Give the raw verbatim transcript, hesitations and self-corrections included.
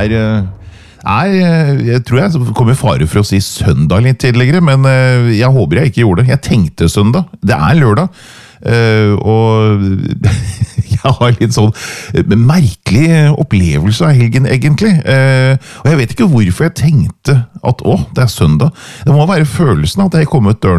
er... Nei, jeg tror jeg kom i fare for å si søndag litt tidligere, men jeg håper jeg ikke gjorde det. Jeg tenkte søndag. Det er lørdag. Og jeg har litt sånn merkelig opplevelse av helgen, egentlig. Og jeg vet ikke hvorfor jeg tenkte at, å, det er søndag. Det må være følelsen at jeg kom ut døren